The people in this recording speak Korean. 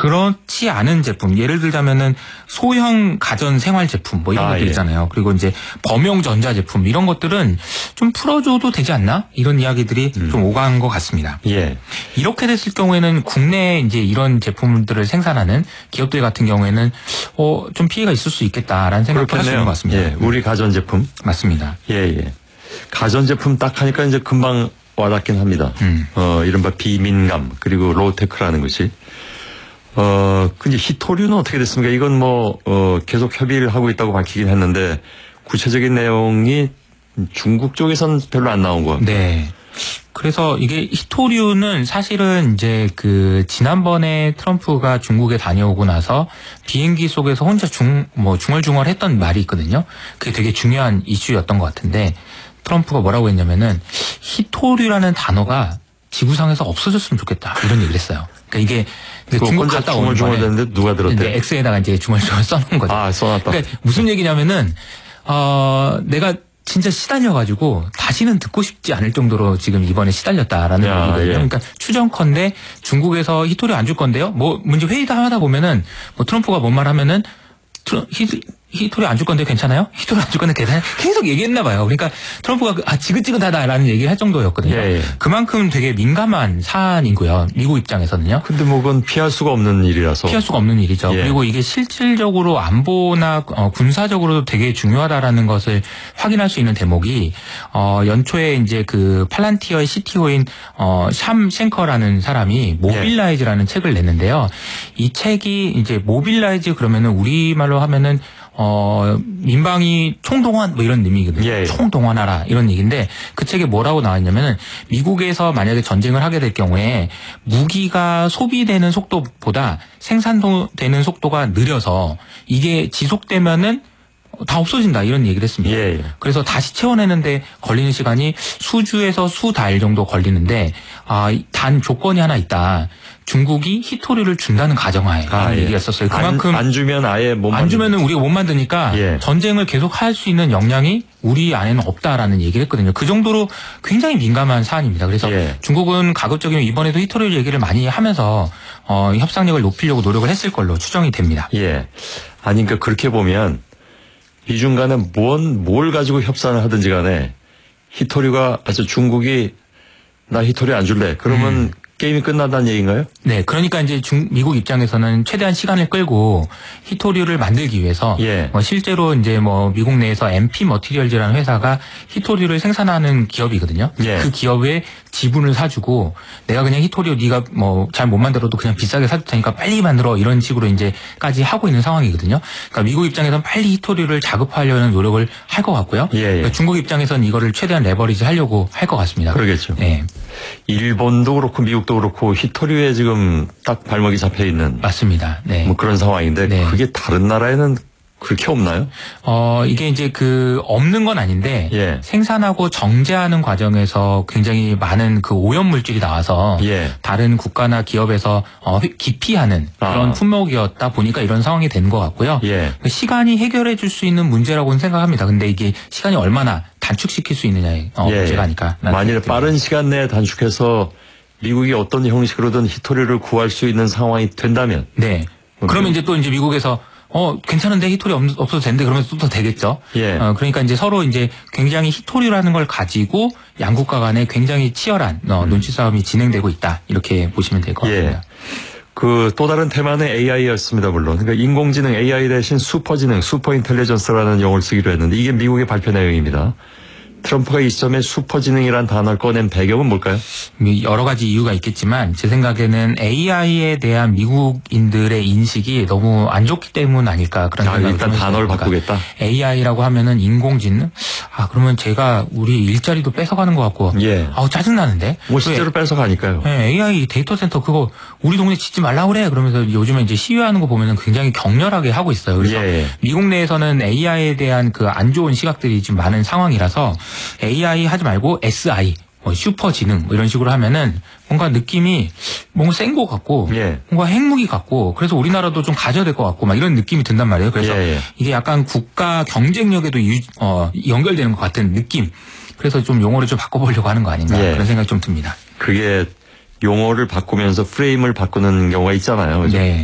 그렇지 않은 제품, 예를 들자면은 소형 가전 생활 제품 뭐 이런 것들 있잖아요. 그리고 이제 범용 전자 제품 이런 것들은 좀 풀어줘도 되지 않나? 이런 이야기들이 좀 오간 것 같습니다. 예. 이렇게 됐을 경우에는 국내에 이제 이런 제품들을 생산하는 기업들 같은 경우에는 좀 피해가 있을 수 있겠다라는 생각을 할 수 있는 것 같습니다. 예. 우리 가전 제품. 맞습니다. 예. 가전 제품 딱 하니까 이제 금방 와닿긴 합니다. 이른바 비민감 그리고 로테크라는 것이. 근데 히토류는 어떻게 됐습니까? 이건 계속 협의를 하고 있다고 밝히긴 했는데 구체적인 내용이 중국 쪽에선 별로 안 나온 것 같고요. 네. 그래서 이게 히토류는 사실은 이제 지난번에 트럼프가 중국에 다녀오고 나서 비행기 속에서 혼자 중얼중얼했던 말이 있거든요. 그게 되게 중요한 이슈였던 것 같은데 트럼프가 뭐라고 했냐면은 히토류라는 단어가 지구상에서 없어졌으면 좋겠다 이런 얘기를 했어요. 그러니까 이게 중국 갔다 온 중얼중얼 됐는데 누가 들었대요? X에다가 이제 중얼중얼 써놓은 거죠. 아, 써놨다. 그러니까 무슨 얘기냐면은 내가 진짜 시달려가지고 다시는 듣고 싶지 않을 정도로 지금 이번에 시달렸다라는 얘기거든요. 예. 그러니까 추정컨대 중국에서 히토류 안 줄 건데요. 문제 회의다 하다 보면은 트럼프가 뭔 말 하면은 히토류 안 줄 건데 괜찮아요? 히토류 안 줄 건데 괜찮아요? 계속 얘기했나 봐요. 그러니까 트럼프가 지긋지긋하다라는 얘기를 할 정도였거든요. 예. 그만큼 되게 민감한 사안이고요. 미국 입장에서는요. 근데 그건 피할 수가 없는 일이라서. 피할 수가 없는 일이죠. 예. 그리고 이게 실질적으로 안보나 군사적으로도 되게 중요하다라는 것을 확인할 수 있는 대목이 연초에 이제 팔란티어의 CTO인 샴 쉔커라는 사람이 모빌라이즈라는 책을 냈는데요. 이 책이 이제 모빌라이즈 그러면은 우리말로 하면은 민방위 총동원 이런 의미거든요. 예. 총동원하라 이런 얘기인데 그 책에 뭐라고 나왔냐면은 미국에서 만약에 전쟁을 하게 될 경우에 무기가 소비되는 속도보다 생산되는 속도가 느려서 이게 지속되면은 다 없어진다 이런 얘기를 했습니다. 예. 그래서 다시 채워내는데 걸리는 시간이 수주에서 수달 정도 걸리는데 단 조건이 하나 있다. 중국이 히토류를 준다는 가정하에 얘기했었어요. 그만큼 안 주면 아예 안 주면은 우리가 못 만드니까 전쟁을 계속 할 수 있는 역량이 우리 안에는 없다라는 얘기를 했거든요. 그 정도로 굉장히 민감한 사안입니다. 그래서 중국은 가급적이면 이번에도 히토류 얘기를 많이 하면서 협상력을 높이려고 노력을 했을 걸로 추정이 됩니다. 예. 그러니까 그렇게 보면 미중 간에 뭘 가지고 협상을 하든지 간에 히토류가 중국이 나 히토류 안 줄래. 그러면 게임이 끝난다는 얘기인가요? 네. 그러니까 이제 미국 입장에서는 최대한 시간을 끌고 히토류를 만들기 위해서 실제로 이제 미국 내에서 MP 머티리얼즈라는 회사가 히토류를 생산하는 기업이거든요. 그 기업에 지분을 사주고 내가 그냥 히토류 네가 잘 못 만들어도 그냥 비싸게 사줄 테니까 빨리 만들어 이런 식으로 이제까지 하고 있는 상황이거든요. 그러니까 미국 입장에서는 빨리 히토류를 자급화하려는 노력을 할 것 같고요. 그러니까 중국 입장에서는 이거를 최대한 레버리지 하려고 할 것 같습니다. 그러겠죠. 네. 일본도 그렇고 미국도 그렇고 히토류에 지금 딱 발목이 잡혀 있는. 맞습니다. 네. 그런 상황인데 그게 다른 나라에는 그렇게 없나요? 이게 이제 없는 건 아닌데 생산하고 정제하는 과정에서 굉장히 많은 오염 물질이 나와서 다른 국가나 기업에서 기피하는 그런 품목이었다 보니까 이런 상황이 된 것 같고요. 시간이 해결해 줄 수 있는 문제라고는 생각합니다. 근데 이게 시간이 얼마나 단축시킬 수 있느냐의 문제가 아닐까. 만일에 빠른 시간 내에 단축해서 미국이 어떤 형식으로든 히토류를 구할 수 있는 상황이 된다면. 그러면 이제 또 미국에서 괜찮은데 히토류 없어도 되는데 그러면 또 되겠죠. 그러니까 이제 서로 이제 굉장히 히토류라는 걸 가지고 양국가 간에 굉장히 치열한 눈치 싸움이 진행되고 있다. 이렇게 보시면 될 것 같습니다. 또 다른 테마는 AI였습니다, 물론. 그러니까 인공지능 AI 대신 슈퍼지능, 슈퍼인텔리전스라는 용어를 쓰기로 했는데 이게 미국의 발표 내용입니다. 트럼프가 이 시점에 슈퍼지능이라는 단어를 꺼낸 배경은 뭘까요? 여러 가지 이유가 있겠지만 제 생각에는 AI에 대한 미국인들의 인식이 너무 안 좋기 때문 아닐까 그런 생각이 일단 단어를 바꾸겠다. AI라고 하면은 인공지능? 그러면 제가 우리 일자리도 뺏어가는 것 같고 짜증나는데? 실제로 뺏어가니까요. AI 데이터 센터 그거 우리 동네 짓지 말라 그래. 그러면서 요즘에 이제 시위하는 거 보면은 굉장히 격렬하게 하고 있어요. 그래서 미국 내에서는 AI에 대한 안 좋은 시각들이 지금 많은 상황이라서 AI 하지 말고 SI, 슈퍼지능 이런 식으로 하면은 뭔가 느낌이 뭔가 센 것 같고 뭔가 핵무기 같고 그래서 우리나라도 좀 가져야 될 것 같고 막 이런 느낌이 든단 말이에요. 그래서 이게 약간 국가 경쟁력에도 연결되는 것 같은 느낌. 그래서 좀 용어를 좀 바꿔보려고 하는 거 아닌가 그런 생각이 좀 듭니다. 그게 용어를 바꾸면서 프레임을 바꾸는 경우가 있잖아요. 그죠?